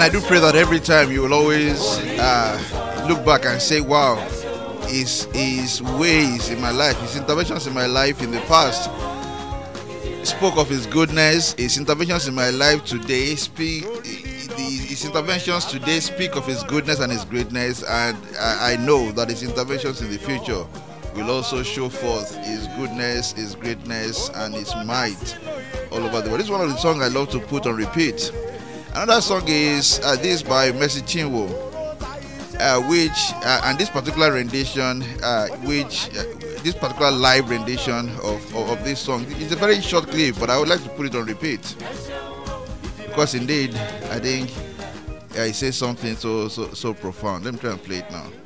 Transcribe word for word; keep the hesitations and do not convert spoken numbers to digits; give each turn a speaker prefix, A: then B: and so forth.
A: I do pray that every time you will always uh, look back and say, wow, his, his ways in my life, his interventions in my life in the past spoke of his goodness. His interventions in my life today speak, his interventions today speak of his goodness and his greatness, and I, I know that his interventions in the future will also show forth his goodness, his greatness, and his might all over the world. This is one of the songs I love to put on repeat. Another song is uh, this by Mercy Chinwo, uh, which uh, and this particular rendition, uh, which uh, this particular live rendition of, of, of this song. It's a very short clip, but I would like to put it on repeat because indeed I think uh, it says something so so so profound. Let me try and play it now.